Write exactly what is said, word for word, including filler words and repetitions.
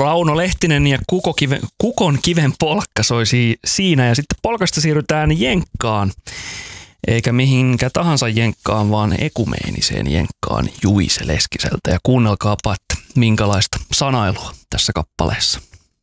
Rauno Lehtinen ja Kukokiven, Kukon kiven polkka soi si- siinä ja sitten polkasta siirrytään jenkkaan. Eikä mihinkä tahansa jenkkaan, vaan ekumeeniseen jenkkaan Juise Leskiseltä. Ja kuunnelkaapa, että minkälaista sanailua tässä kappaleessa.